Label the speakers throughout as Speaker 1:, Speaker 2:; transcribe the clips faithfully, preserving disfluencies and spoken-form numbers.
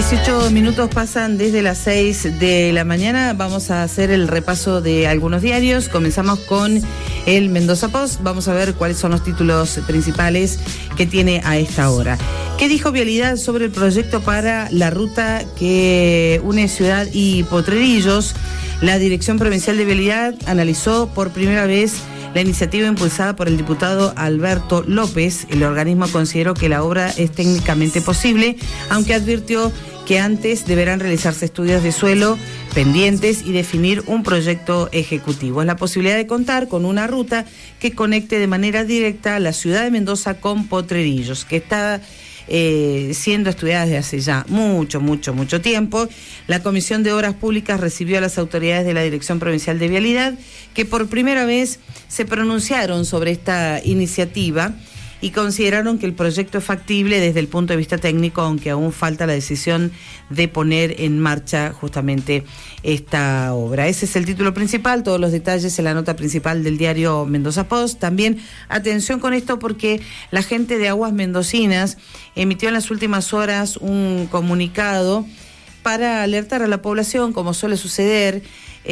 Speaker 1: dieciocho minutos pasan desde las seis de la mañana. Vamos a hacer el repaso de algunos diarios. Comenzamos con el Mendoza Post. Vamos a ver cuáles son los títulos principales que tiene a esta hora. ¿Qué dijo Vialidad sobre el proyecto para la ruta que une Ciudad y Potrerillos? La Dirección Provincial de Vialidad analizó por primera vez la iniciativa impulsada por el diputado Alberto López. El organismo consideró que la obra es técnicamente posible, aunque advirtió que antes deberán realizarse estudios de suelo pendientes y definir un proyecto ejecutivo. Es la posibilidad de contar con una ruta que conecte de manera directa a la ciudad de Mendoza con Potrerillos, que está Eh, siendo estudiada desde hace ya mucho, mucho, mucho tiempo. La Comisión de Obras Públicas recibió a las autoridades de la Dirección Provincial de Vialidad, que por primera vez se pronunciaron sobre esta iniciativa y consideraron que el proyecto es factible desde el punto de vista técnico, aunque aún falta la decisión de poner en marcha justamente esta obra. Ese es el título principal, todos los detalles en la nota principal del diario Mendoza Post. También atención con esto, porque la gente de Aguas Mendocinas emitió en las últimas horas un comunicado para alertar a la población, como suele suceder,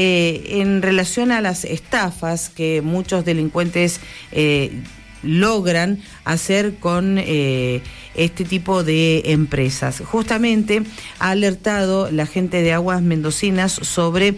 Speaker 1: eh, en relación a las estafas que muchos delincuentes eh, logran hacer con eh, este tipo de empresas. Justamente ha alertado la gente de Aguas Mendocinas sobre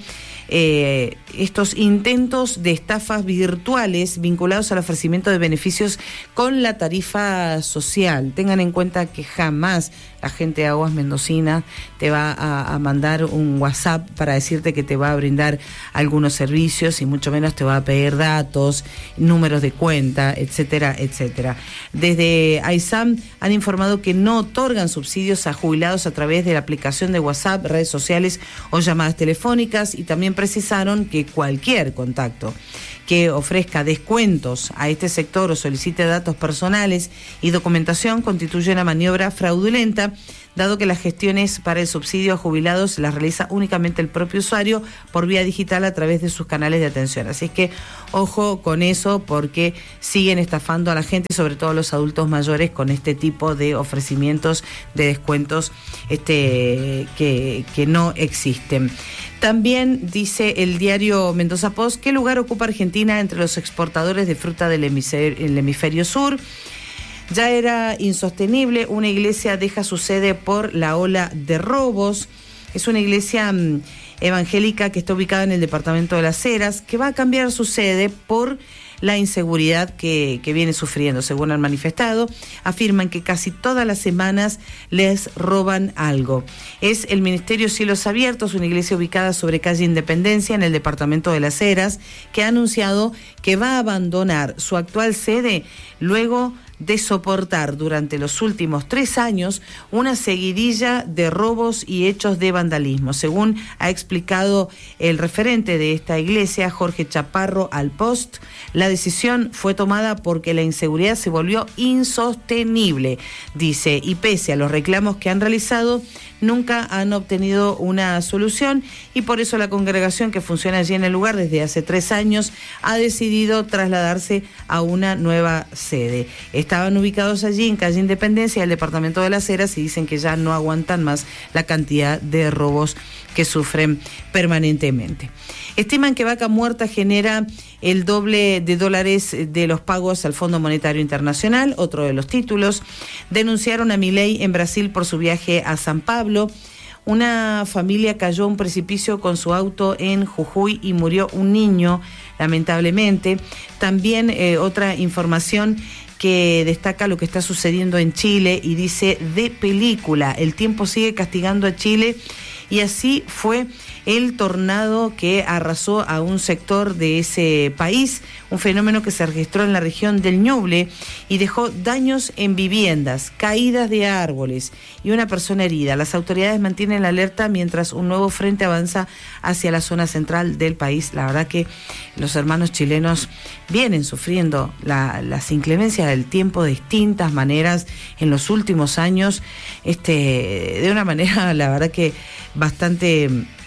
Speaker 1: eh, estos intentos de estafas virtuales vinculados al ofrecimiento de beneficios con la tarifa social. Tengan en cuenta que jamás la gente de Aguas Mendocinas te va a, a mandar un WhatsApp para decirte que te va a brindar algunos servicios, y mucho menos te va a pedir datos, números de cuenta, etcétera, etcétera. Desde AISAM han informado que no otorgan subsidios a jubilados a través de la aplicación de WhatsApp, redes sociales o llamadas telefónicas, y también precisaron que cualquier contacto que ofrezca descuentos a este sector o solicite datos personales y documentación constituye una maniobra fraudulenta, dado que las gestiones para el subsidio a jubilados las realiza únicamente el propio usuario por vía digital a través de sus canales de atención. Así es que ojo con eso, porque siguen estafando a la gente, sobre todo a los adultos mayores, con este tipo de ofrecimientos de descuentos este, que, que no existen. También dice el diario Mendoza Post: ¿qué lugar ocupa Argentina entre los exportadores de fruta del hemisferio, el hemisferio sur? Ya era insostenible, una iglesia deja su sede por la ola de robos. Es una iglesia um, evangélica que está ubicada en el departamento de Las Heras, que va a cambiar su sede por la inseguridad que, que viene sufriendo. Según han manifestado, afirman que casi todas las semanas les roban algo. Es el Ministerio Cielos Abiertos, una iglesia ubicada sobre calle Independencia en el departamento de Las Heras, que ha anunciado que va a abandonar su actual sede luego de soportar durante los últimos tres años una seguidilla de robos y hechos de vandalismo. Según ha explicado el referente de esta iglesia, Jorge Chaparro, al Post, la decisión fue tomada porque la inseguridad se volvió insostenible, dice, y pese a los reclamos que han realizado, nunca han obtenido una solución, y por eso la congregación, que funciona allí en el lugar desde hace tres años, ha decidido trasladarse a una nueva sede. Estaban ubicados allí en calle Independencia, el departamento de Las Heras, y dicen que ya no aguantan más la cantidad de robos que sufren permanentemente. Estiman que Vaca Muerta genera el doble de dólares de los pagos al Fondo Monetario Internacional, otro de los títulos. Denunciaron a Milei en Brasil por su viaje a San Pablo. Una familia cayó a un precipicio con su auto en Jujuy y murió un niño, lamentablemente. También eh, otra información que destaca lo que está sucediendo en Chile y dice: de película, el tiempo sigue castigando a Chile. Y así fue el tornado que arrasó a un sector de ese país, un fenómeno que se registró en la región del Ñuble y dejó daños en viviendas, caídas de árboles y una persona herida. Las autoridades mantienen la alerta mientras un nuevo frente avanza hacia la zona central del país. La verdad que los hermanos chilenos vienen sufriendo la, las inclemencias del tiempo de distintas maneras en los últimos años, este, de una manera, la verdad que bastante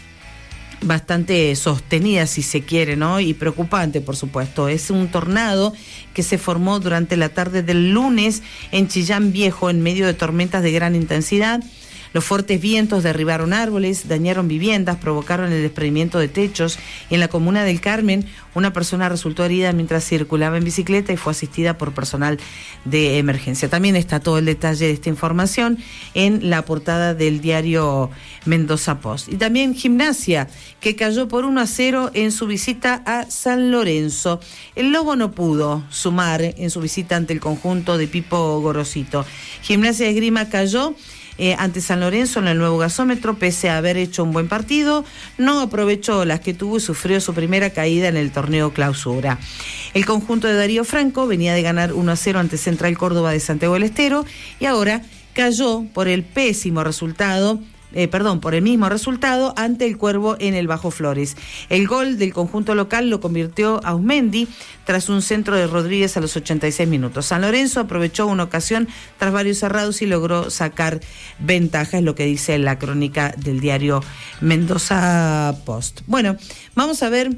Speaker 1: bastante sostenida, si se quiere, ¿no? Y preocupante, por supuesto. Es un tornado que se formó durante la tarde del lunes en Chillán Viejo, en medio de tormentas de gran intensidad. Los fuertes vientos derribaron árboles, dañaron viviendas, provocaron el desprendimiento de techos. En la comuna del Carmen, una persona resultó herida mientras circulaba en bicicleta y fue asistida por personal de emergencia. También está todo el detalle de esta información en la portada del diario Mendoza Post. Y también Gimnasia, que cayó por uno a cero en su visita a San Lorenzo. El Lobo no pudo sumar en su visita ante el conjunto de Pipo Gorosito. Gimnasia de Esgrima cayó Eh, ante San Lorenzo en el nuevo gasómetro, pese a haber hecho un buen partido, no aprovechó las que tuvo y sufrió su primera caída en el torneo Clausura. El conjunto de Darío Franco venía de ganar uno a cero ante Central Córdoba de Santiago del Estero y ahora cayó por el pésimo resultado Eh, perdón, por el mismo resultado ante el Cuervo en el Bajo Flores. El gol del conjunto local lo convirtió Ausmendi tras un centro de Rodríguez a los ochenta y seis minutos. San Lorenzo aprovechó una ocasión tras varios cerrados y logró sacar ventaja, es lo que dice la crónica del diario Mendoza Post. Bueno, vamos a ver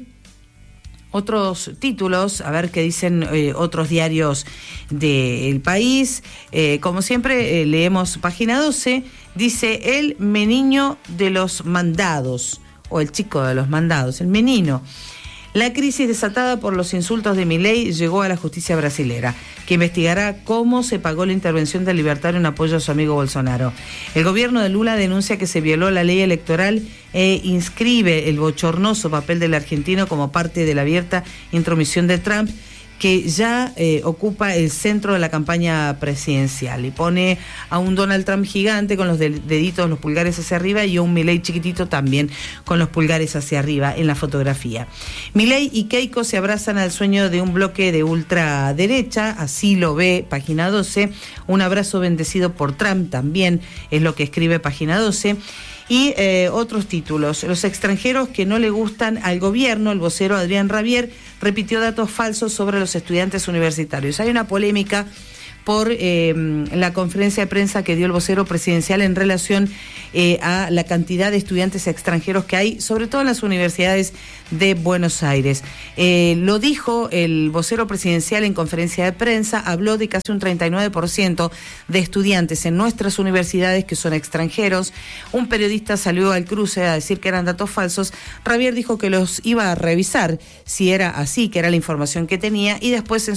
Speaker 1: otros títulos, a ver qué dicen eh, otros diarios del país. Eh, como siempre, eh, leemos página doce, dice el meniño de los mandados, o el chico de los mandados, el menino. La crisis desatada por los insultos de Milei llegó a la justicia brasilera, que investigará cómo se pagó la intervención del libertario en apoyo a su amigo Bolsonaro. El gobierno de Lula denuncia que se violó la ley electoral e inscribe el bochornoso papel del argentino como parte de la abierta intromisión de Trump, que ya eh, ocupa el centro de la campaña presidencial y pone a un Donald Trump gigante con los deditos, los pulgares hacia arriba, y a un Milei chiquitito también con los pulgares hacia arriba en la fotografía. Milei y Keiko se abrazan al sueño de un bloque de ultraderecha, así lo ve página doce, un abrazo bendecido por Trump también es lo que escribe página doce. Y eh, otros títulos. Los extranjeros que no le gustan al gobierno, el vocero Adrián Rabier repitió datos falsos sobre los estudiantes universitarios. Hay una polémica por eh, la conferencia de prensa que dio el vocero presidencial en relación eh, a la cantidad de estudiantes extranjeros que hay, sobre todo en las universidades de Buenos Aires. Eh, lo dijo el vocero presidencial en conferencia de prensa, habló de casi un treinta y nueve por ciento de estudiantes en nuestras universidades que son extranjeros. Un periodista salió al cruce a decir que eran datos falsos. Rabier dijo que los iba a revisar si era así, que era la información que tenía, y después en